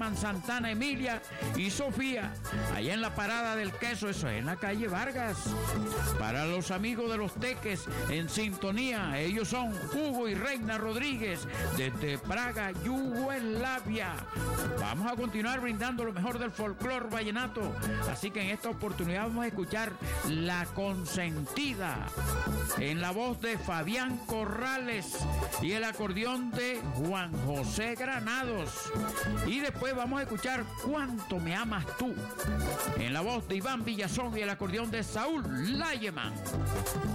llaman Santana Emilia y Sofía, allá en la Parada del Queso, eso es en la calle Vargas. Para los amigos de los Teques en sintonía, ellos son Hugo y Reina Rodríguez desde Praga, Yugoslavia. Vamos a continuar brindando lo mejor del folclore vallenato, así que en esta oportunidad vamos a escuchar La Consentida en la voz de Fabián Corrales y el acordeón de Juan José Granados. Y después vamos a escuchar Cuánto me amas tú en la voz de Iván Villazón y el acordeón de Saúl Layeman.